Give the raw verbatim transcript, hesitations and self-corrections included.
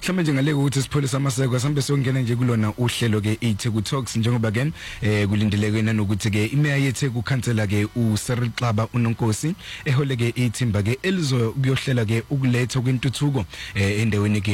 mhlawumbe nje ngale ukuthi sipholisa amaseko sambe siyongena nje kulona uhlelo ke iTheku Talks njengoba ke eh kulindeleke nanokuthi ke imeya yeTheku councillor ke uCyril Xaba uNonkosi ehole ke ithimba ke elizo kuyohlela ke ukuletha kwentuthuko eh endaweni ke